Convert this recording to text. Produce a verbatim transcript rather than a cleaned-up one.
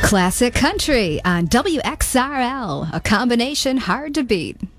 Classic country on W X R L, a combination hard to beat.